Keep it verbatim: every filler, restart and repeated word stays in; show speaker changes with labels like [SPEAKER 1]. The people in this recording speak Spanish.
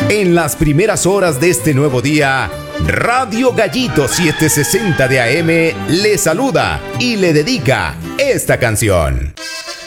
[SPEAKER 1] En las primeras horas de este nuevo día, Radio Gallito setecientos sesenta de A M le saluda y le dedica esta canción.